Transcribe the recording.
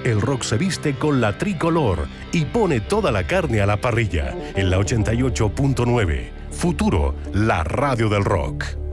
el rock se viste con la tricolor y pone toda la carne a la parrilla. En la 88.9. Futuro, la radio del rock.